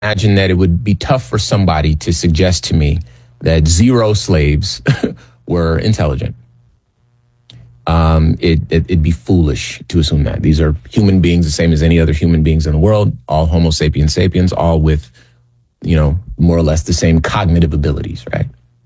imagine that it would be tough for somebody to suggest to me that zero slaves were intelligent. It'd be foolish to assume that. These are human beings, the same as any other human beings in the world, all Homo sapiens sapiens, all with, more or less the same cognitive abilities, right?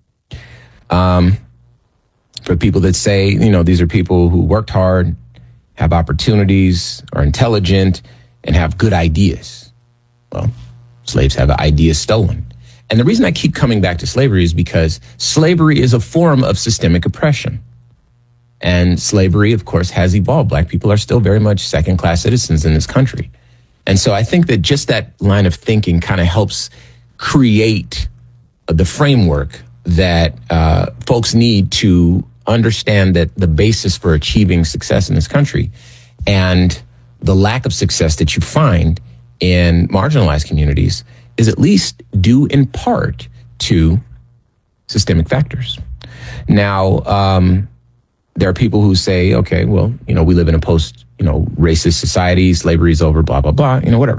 For people that say, these are people who worked hard, have opportunities, are intelligent, and have good ideas. Well, slaves have ideas stolen. And the reason I keep coming back to slavery is because slavery is a form of systemic oppression. And slavery, of course, has evolved. Black people are still very much second-class citizens in this country. And so I think that just that line of thinking kind of helps create the framework that folks need to understand that the basis for achieving success in this country and the lack of success that you find in marginalized communities is at least due in part to systemic factors. Now, there are people who say, okay, well, we live in a post, racist society, slavery is over, blah, blah, blah, whatever.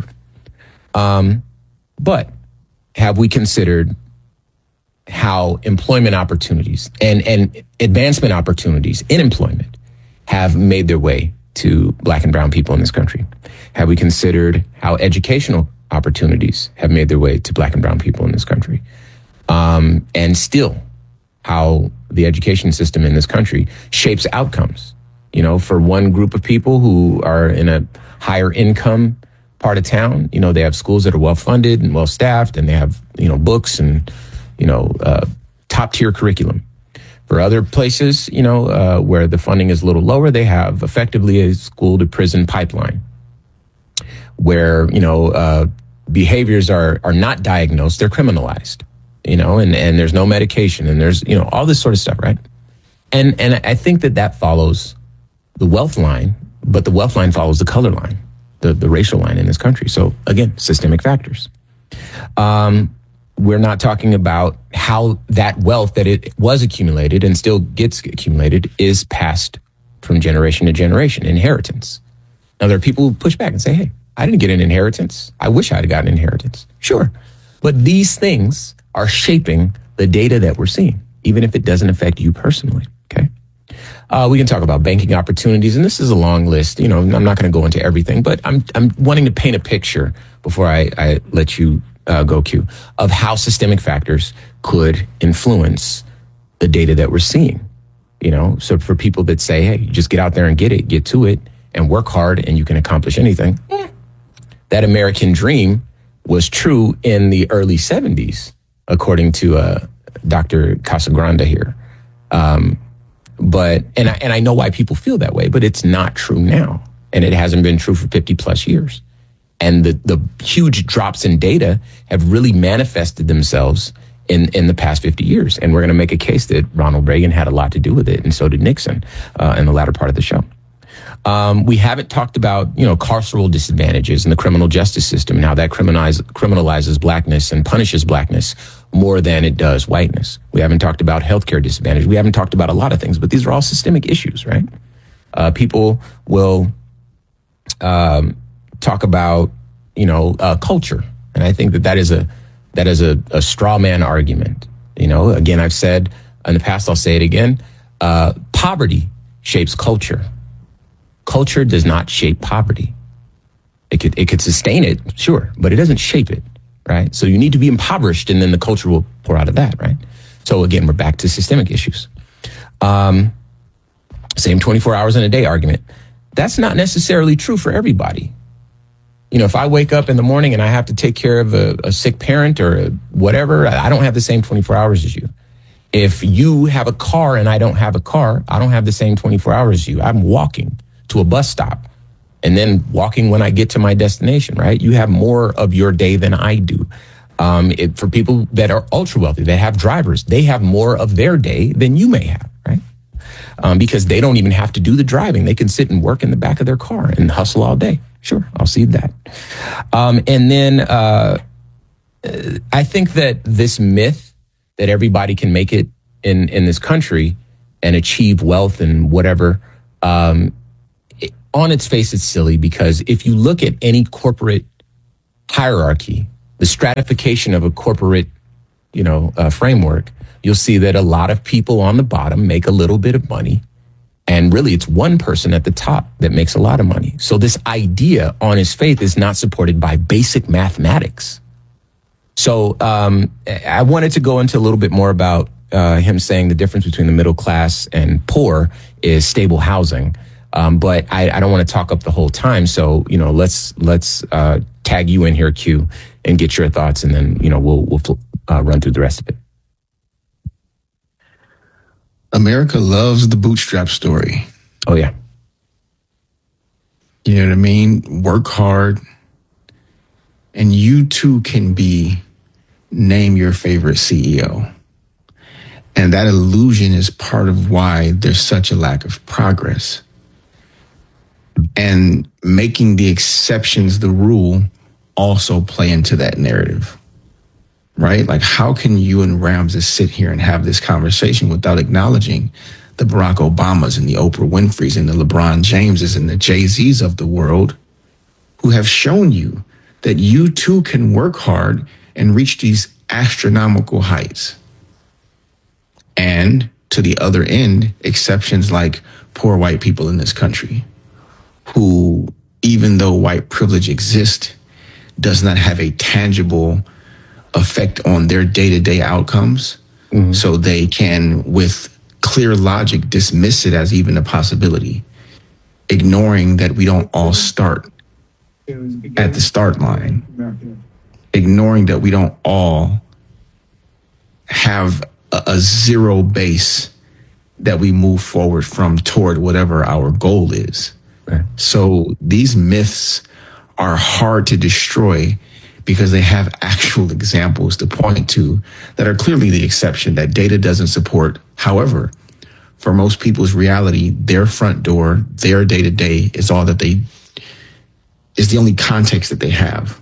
But have we considered how employment opportunities and advancement opportunities in employment have made their way to Black and brown people in this country? Have we considered how educational opportunities have made their way to Black and brown people in this country? And still, how the education system in this country shapes outcomes, for one group of people who are in a higher income part of town, they have schools that are well funded and well staffed, and they have, books and, top tier curriculum. For other places, where the funding is a little lower, they have effectively a school to prison pipeline where, behaviors are not diagnosed, they're criminalized. And there's no medication and there's, all this sort of stuff, right? And I think that follows the wealth line, but the wealth line follows the color line, the racial line in this country. So again, systemic factors. We're not talking about how that wealth that it was accumulated and still gets accumulated is passed from generation to generation, inheritance. Now, there are people who push back and say, hey, I didn't get an inheritance. I wish I'd gotten an inheritance. Sure. But these things are shaping the data that we're seeing, even if it doesn't affect you personally, okay? We can talk about banking opportunities, and this is a long list. I'm not going to go into everything, but I'm wanting to paint a picture before I let you go, Q, of how systemic factors could influence the data that we're seeing. So for people that say, hey, just get out there and get to it, and work hard, and you can accomplish anything. That American dream was true in the early 70s. According to Dr. Casagrande here. But I know why people feel that way, but it's not true now. And it hasn't been true for 50 plus years. And the huge drops in data have really manifested themselves in the past 50 years. And we're going to make a case that Ronald Reagan had a lot to do with it, and so did Nixon in the latter part of the show. We haven't talked about, carceral disadvantages in the criminal justice system and how that criminalizes blackness and punishes blackness more than it does whiteness. We haven't talked about healthcare disadvantage. We haven't talked about a lot of things, but these are all systemic issues, right? People will talk about, culture. And I think that is a straw man argument. Again, I've said in the past, I'll say it again. Poverty shapes culture. Culture does not shape poverty. It could sustain it, sure, but it doesn't shape it, right? So you need to be impoverished, and then the culture will pour out of that, right? So again, we're back to systemic issues. Same 24 hours in a day argument. That's not necessarily true for everybody. If I wake up in the morning and I have to take care of a sick parent or whatever, I don't have the same 24 hours as you. If you have a car and I don't have a car, I don't have the same 24 hours as you. I'm walking to a bus stop and then walking when I get to my destination, right? You have more of your day than I do. For people that are ultra wealthy, that have drivers, they have more of their day than you may have, right? Because they don't even have to do the driving. They can sit and work in the back of their car and hustle all day. Sure, I'll see that. And then I think that this myth that everybody can make it in this country and achieve wealth and whatever, on its face, it's silly, because if you look at any corporate hierarchy the stratification of a corporate, framework, you'll see that a lot of people on the bottom make a little bit of money. And really, it's one person at the top that makes a lot of money. So this idea, honest faith, is not supported by basic mathematics. So I wanted to go into a little bit more about him saying the difference between the middle class and poor is stable housing. But I don't want to talk up the whole time. So, let's tag you in here, Q, and get your thoughts. And then, we'll run through the rest of it. America loves the bootstrap story. Oh, yeah. You know what I mean? Work hard. And you too can name your favorite CEO. And that illusion is part of why there's such a lack of progress. And making the exceptions the rule also play into that narrative, right? Like, how can you and Ramses sit here and have this conversation without acknowledging the Barack Obamas and the Oprah Winfreys and the LeBron Jameses and the Jay-Z's of the world who have shown you that you too can work hard and reach these astronomical heights? And to the other end, exceptions like poor white people in this country, who, even though white privilege exists, does not have a tangible effect on their day-to-day outcomes. Mm-hmm. So they can, with clear logic, dismiss it as even a possibility, ignoring that we don't all start at the start line, ignoring that we don't all have a zero base that we move forward from toward whatever our goal is. Right. So these myths are hard to destroy because they have actual examples to point to that are clearly the exception that data doesn't support. However, for most people's reality, their front door, their day-to-day is the only context that they have.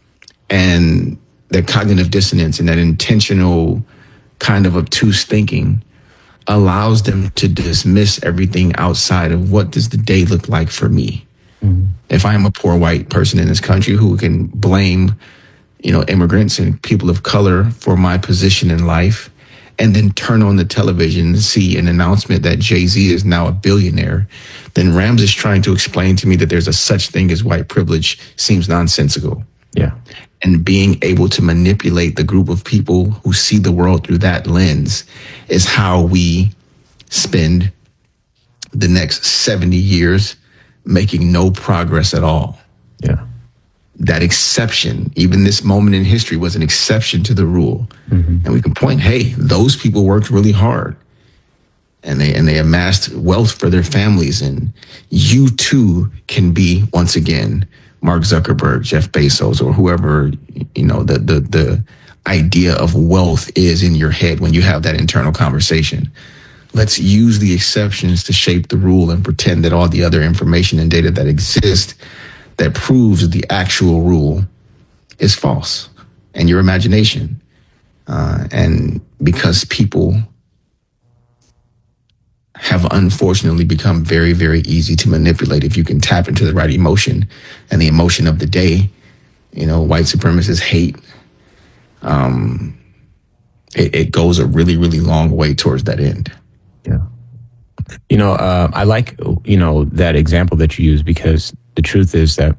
And that cognitive dissonance and that intentional kind of obtuse thinking allows them to dismiss everything outside of what does the day look like for me. Mm-hmm. If I am a poor white person in this country who can blame, immigrants and people of color for my position in life, and then turn on the television and see an announcement that Jay-Z is now a billionaire, then Ramses trying to explain to me that there's a such thing as white privilege seems nonsensical. Yeah. And being able to manipulate the group of people who see the world through that lens is how we spend the next 70 years making no progress at all. Yeah. That exception, even this moment in history, was an exception to the rule. Mm-hmm. And we can point, hey, those people worked really hard and they amassed wealth for their families. And you too can be, once again, Mark Zuckerberg, Jeff Bezos, or whoever, the idea of wealth is in your head when you have that internal conversation. Let's use the exceptions to shape the rule and pretend that all the other information and data that exists that proves the actual rule is false and your imagination. And because people have unfortunately become very, very easy to manipulate if you can tap into the right emotion, and the emotion of the day, white supremacists hate. It goes a really, really long way towards that end. Yeah. I like, that example that you use, because the truth is that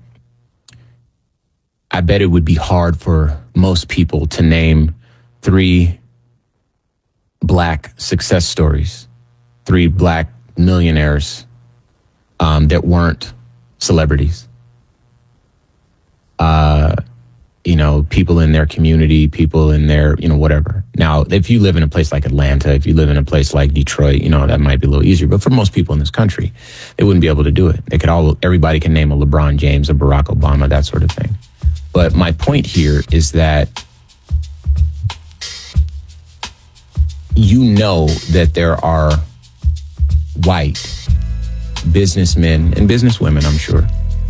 I bet it would be hard for most people to name 3 Black success stories, 3 Black millionaires that weren't celebrities. People in their community, people in their, whatever. Now, if you live in a place like Atlanta, if you live in a place like Detroit, that might be a little easier. But for most people in this country, they wouldn't be able to do it. Everybody can name a LeBron James, a Barack Obama, that sort of thing. But my point here is that that there are white businessmen and businesswomen, I'm sure,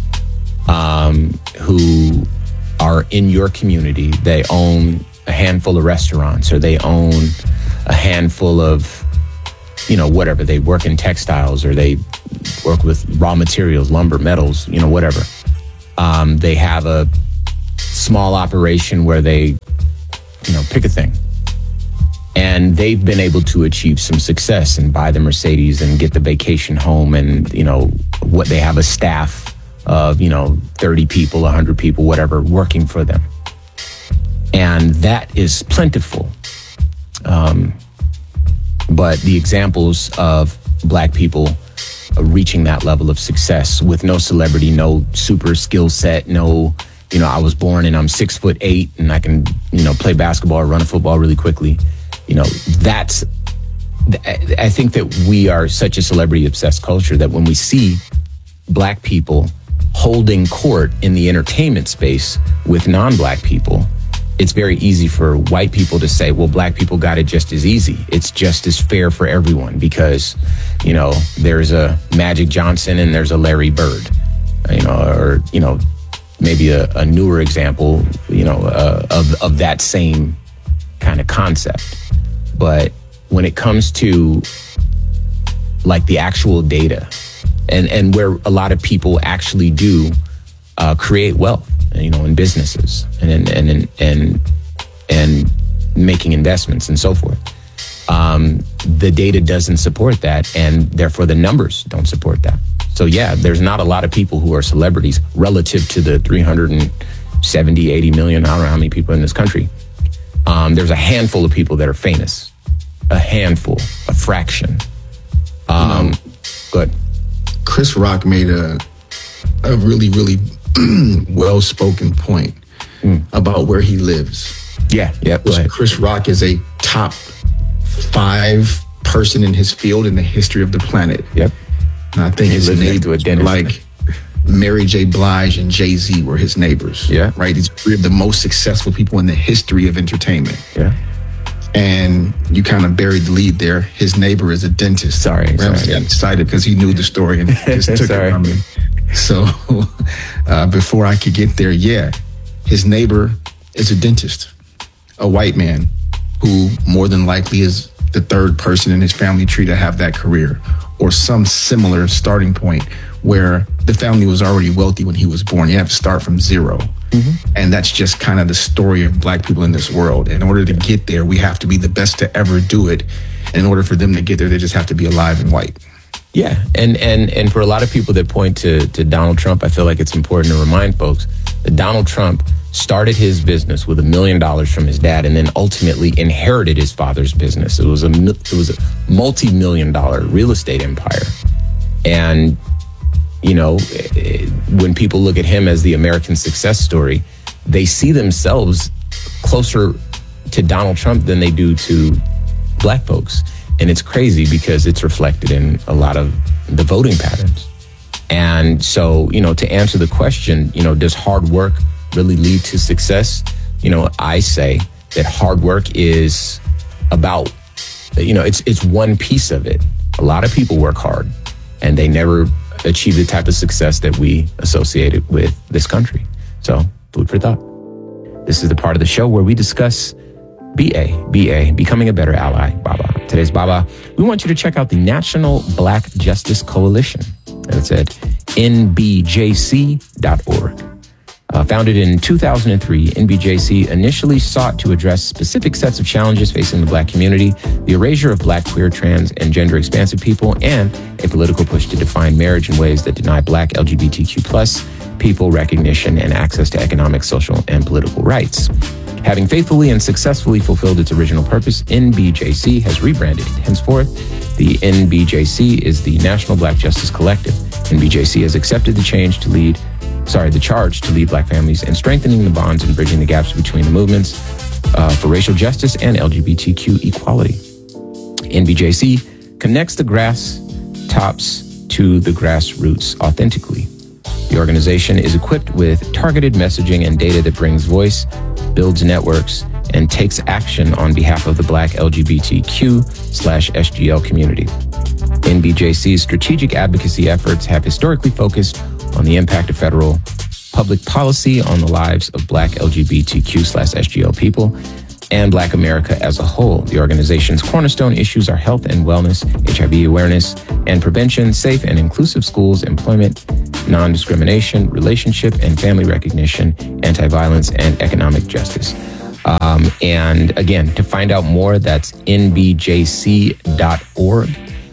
who are in your community. They own a handful of restaurants, or they own a handful of, whatever. They work in textiles, or they work with raw materials, lumber, metals, whatever. They have a small operation where they, pick a thing. And they've been able to achieve some success and buy the Mercedes and get the vacation home and, what they have a staff of, 30 people, 100 people, whatever, working for them. And that is plentiful. But the examples of Black people reaching that level of success with no celebrity, no super skill set, no, I was born and I'm 6'8" and I can, play basketball or run a football really quickly. I think that we are such a celebrity obsessed culture that when we see Black people holding court in the entertainment space with non-Black people, it's very easy for white people to say, well, Black people got it just as easy. It's just as fair for everyone because, there's a Magic Johnson and there's a Larry Bird, or maybe a newer example, of that same kind of concept. But when it comes to like the actual data and where a lot of people actually do create wealth, in businesses and making investments and so forth. The data doesn't support that, and therefore the numbers don't support that. So yeah, there's not a lot of people who are celebrities relative to the 370, 80 million, I don't know how many people in this country. There's a handful of people that are famous. A handful, a fraction. Good. Chris Rock made a really, really well-spoken point about where he lives. Yeah. Chris Rock is a top 5 person in his field in the history of the planet. Yep. And I think his neighbors, like Mary J. Blige and Jay-Z, were his neighbors. Yeah. Right? These are 3 of the most successful people in the history of entertainment. Yeah. And you kind of buried the lead there. His neighbor is a dentist. Sorry. Ramsey got excited because he knew the story and just took it from me. So before I could get there, his neighbor is a dentist, a white man who more than likely is the 3rd person in his family tree to have that career or some similar starting point where the family was already wealthy when he was born. You have to start from zero. Mm-hmm. And that's just kind of the story of Black people in this world. In order to get there, we have to be the best to ever do it. And in order for them to get there, they just have to be alive and white. Yeah. And for a lot of people that point to Donald Trump, I feel like it's important to remind folks that Donald Trump started his business with $1 million from his dad and then ultimately inherited his father's business. It was a multi-million-dollar real estate empire. And when people look at him as the American success story, they see themselves closer to Donald Trump than they do to Black folks. And it's crazy because it's reflected in a lot of the voting patterns. And so, to answer the question, does hard work really lead to success? I say that hard work is about, it's one piece of it. A lot of people work hard and they never achieve the type of success that we associated with this country. So, food for thought. This is the part of the show where we discuss BA, Becoming a Better Ally, BABA. Today's BABA, we want you to check out the National Black Justice Coalition. That's at nbjc.org. Founded in 2003, NBJC initially sought to address specific sets of challenges facing the Black community, the erasure of Black, queer, trans, and gender-expansive people, and a political push to define marriage in ways that deny Black LGBTQ+ people recognition and access to economic, social, and political rights. Having faithfully and successfully fulfilled its original purpose, NBJC has rebranded. Henceforth, the NBJC is the National Black Justice Collective. NBJC has accepted the charge to lead Black families in strengthening the bonds and bridging the gaps between the movements for racial justice and LGBTQ equality. NBJC connects the grass tops to the grassroots authentically. The organization is equipped with targeted messaging and data that brings voice, builds networks, and takes action on behalf of the Black LGBTQ/SGL community. NBJC's strategic advocacy efforts have historically focused on the impact of federal public policy on the lives of Black LGBTQ/SGL people and Black America as a whole. The organization's cornerstone issues are health and wellness, HIV awareness and prevention, safe and inclusive schools, employment, non-discrimination, relationship and family recognition, anti-violence, and economic justice. And again, to find out more, that's nbjc.org.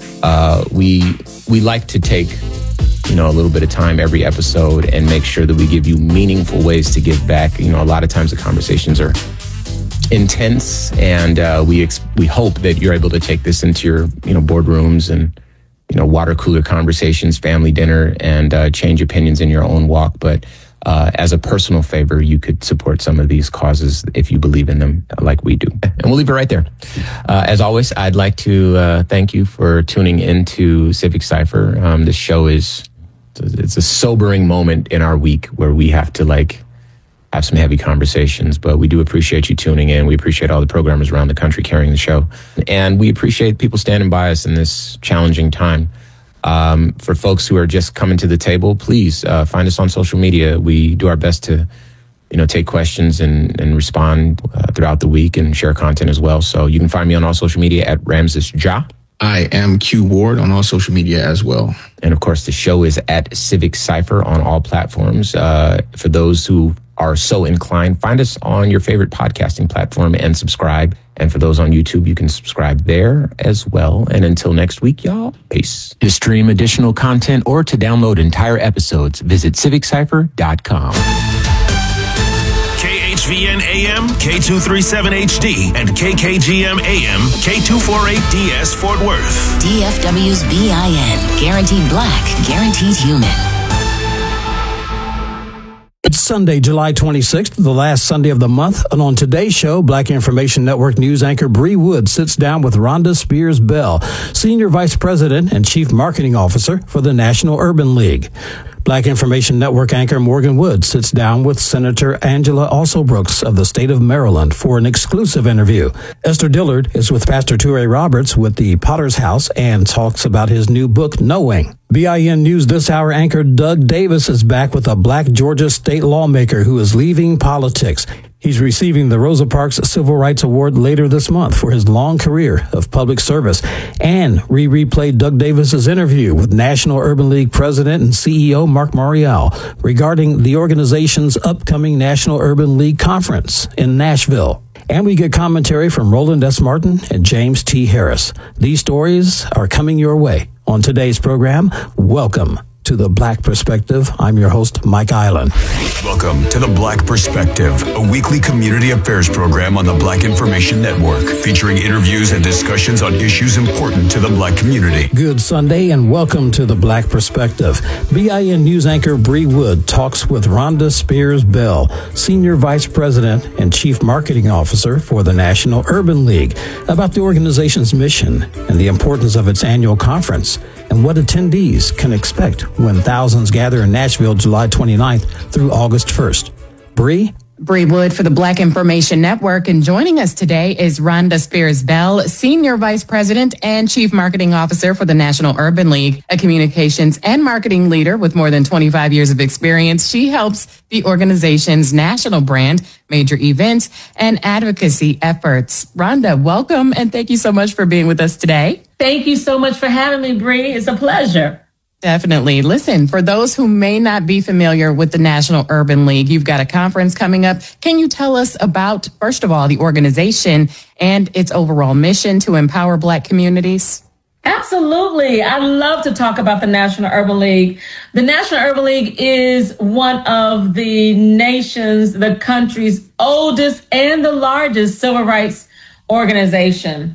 We like to take, a little bit of time every episode and make sure that we give you meaningful ways to give back. A lot of times the conversations are intense, and we hope that you're able to take this into your, boardrooms and, water cooler conversations, family dinner, and change opinions in your own walk. But as a personal favor, you could support some of these causes if you believe in them like we do. And we'll leave it right there. As always, I'd like to thank you for tuning into Civic Cypher. This show it's a sobering moment in our week where we have to have some heavy conversations, but we do appreciate you tuning in. We appreciate all the programmers around the country carrying the show. And we appreciate people standing by us in this challenging time. For folks who are just coming to the table, please find us on social media. We do our best to, take questions and respond throughout the week and share content as well. So you can find me on all social media at Ramses Ja. I am Q Ward on all social media as well. And of course, the show is at Civic Cypher on all platforms. For those who are so inclined, find us on your favorite podcasting platform and subscribe. And for those on YouTube, you can subscribe there as well. And until next week, y'all, peace. To stream additional content or to download entire episodes, visit civiccypher.com. KHVN AM, K237HD, and KKGM AM, K248DS Fort Worth. DFW's BIN. Guaranteed Black, guaranteed human. It's Sunday, July 26th, the last Sunday of the month, and on today's show, Black Information Network news anchor Bree Wood sits down with Rhonda Spears Bell, Senior Vice President and Chief Marketing Officer for the National Urban League. Black Information Network anchor Morgan Wood sits down with Senator Angela Alsobrooks of the state of Maryland for an exclusive interview. Esther Dillard is with Pastor Toure Roberts with the Potter's House and talks about his new book, Knowing. BIN News This Hour anchor Doug Davis is back with a Black Georgia state lawmaker who is leaving politics. He's receiving the Rosa Parks Civil Rights Award later this month for his long career of public service. And we replayed Doug Davis's interview with National Urban League President and CEO Mark Morial regarding the organization's upcoming National Urban League Conference in Nashville. And we get commentary from Roland S. Martin and James T. Harris. These stories are coming your way on today's program. Welcome to The Black Perspective. I'm your host, Mike Island. Welcome to The Black Perspective, a weekly community affairs program on the Black Information Network, featuring interviews and discussions on issues important to the Black community. Good Sunday and welcome to The Black Perspective. BIN News anchor Bree Wood talks with Rhonda Spears Bell, Senior Vice President and Chief Marketing Officer for the National Urban League, about the organization's mission and the importance of its annual conference and what attendees can expect when thousands gather in Nashville July 29th through August 1st. Bree Wood for the Black Information Network, and joining us today is Rhonda Spears Bell, Senior Vice President and Chief Marketing Officer for the National Urban League, a communications and marketing leader with more than 25 years of experience. She helps the organization's national brand, major events, and advocacy efforts. Rhonda, welcome, and thank you so much for being with us today. Thank you so much for having me, Bree. It's a pleasure. Definitely. Listen, for those who may not be familiar with the National Urban League, you've got a conference coming up. Can you tell us about, first of all, the organization and its overall mission to empower Black communities? Absolutely. I love to talk about the National Urban League. The National Urban League is one of the the country's oldest and the largest civil rights organization.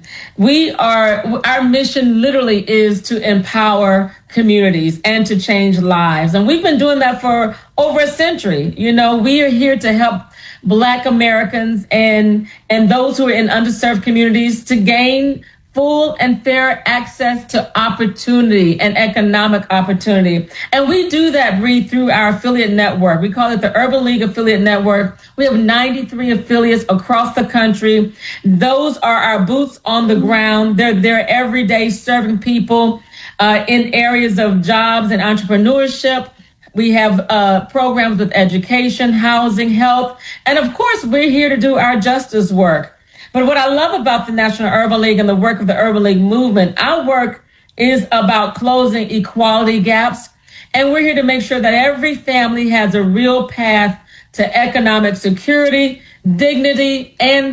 Our mission literally is to empower communities and to change lives. And we've been doing that for over a century. We are here to help Black Americans and those who are in underserved communities to gain full and fair access to opportunity and economic opportunity. And we do that, Bree, through our affiliate network. We call it the Urban League Affiliate Network. We have 93 affiliates across the country. Those are our boots on the ground. They're there every day serving people in areas of jobs and entrepreneurship. We have programs with education, housing, health, and of course, we're here to do our justice work. But what I love about the National Urban League and the work of the Urban League movement, our work is about closing equality gaps And we're here to make sure that every family has a real path to economic security, dignity, and